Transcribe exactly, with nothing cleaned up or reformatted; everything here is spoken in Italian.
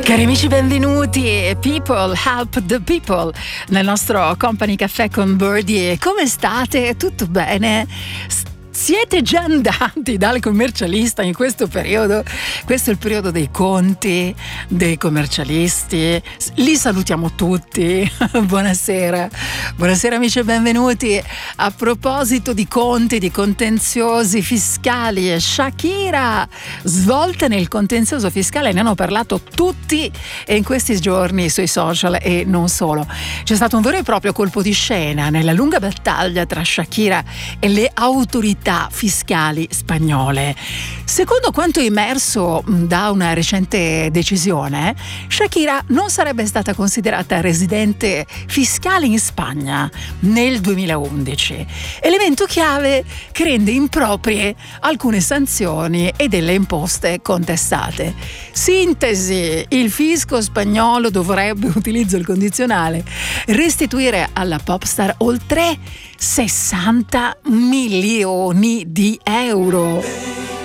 Cari amici, benvenuti. People help the people nel nostro Company Caffè con Birdie. Come state? Tutto bene? Siete già andati dal commercialista in questo periodo? Questo è il periodo dei conti, dei commercialisti. Li salutiamo tutti. Buonasera. Buonasera amici e benvenuti. A proposito di conti, di contenziosi fiscali, Shakira, svolte nel contenzioso fiscale, ne hanno parlato tutti in questi giorni sui social e non solo. C'è stato un vero e proprio colpo di scena nella lunga battaglia tra Shakira e le autorità fiscali spagnole. Secondo quanto emerso da una recente decisione, Shakira non sarebbe stata considerata residente fiscale in Spagna nel duemilaundici, elemento chiave che rende improprie alcune sanzioni e delle imposte contestate. Sintesi: il fisco spagnolo dovrebbe, utilizzo il condizionale, restituire alla popstar oltre sessanta milioni di euro.